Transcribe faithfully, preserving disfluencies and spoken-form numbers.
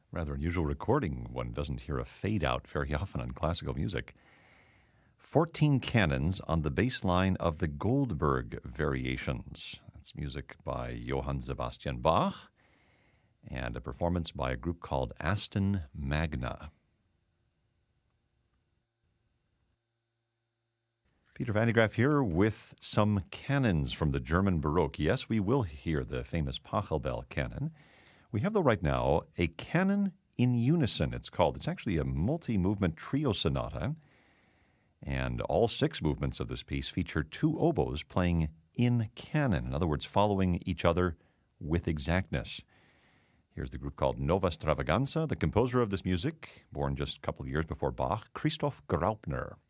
Rather unusual recording. One doesn't hear a fade out very often on classical music. fourteen Canons on the bass line of the Goldberg Variations. That's music by Johann Sebastian Bach and a performance by a group called Aston Magna. Peter Van de Graaff here with some canons from the German Baroque. Yes, we will hear the famous Pachelbel canon. We have, though, right now, a canon in unison, it's called. It's actually a multi-movement trio sonata, and all six movements of this piece feature two oboes playing in canon, in other words, following each other with exactness. Here's the group called Nova Stravaganza. The composer of this music, born just a couple of years before Bach, Christoph Graupner.